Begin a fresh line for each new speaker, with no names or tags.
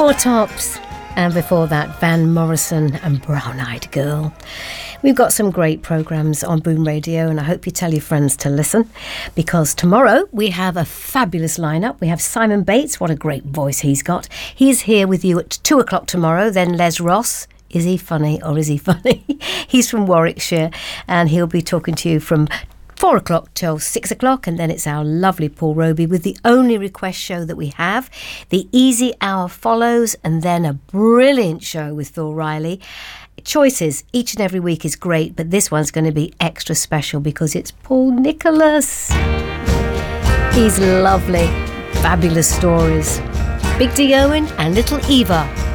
Four Tops, and before that, Van Morrison and Brown Eyed Girl. We've got some great programmes on Boom Radio, and I hope you tell your friends to listen, because tomorrow we have a fabulous lineup. We have Simon Bates, what a great voice he's got. He's here with you at 2 o'clock tomorrow. Then Les Ross. Is he funny or is he funny? He's from Warwickshire, and he'll be talking to you from 4 o'clock till 6 o'clock, and then it's our lovely Paul Roby with the only request show that we have. The Easy Hour follows, and then a brilliant show with Phil Riley. Choices each and every week is great, but this one's going to be extra special because it's Paul Nicholas. He's lovely, fabulous stories. Big D Owen and Little Eva.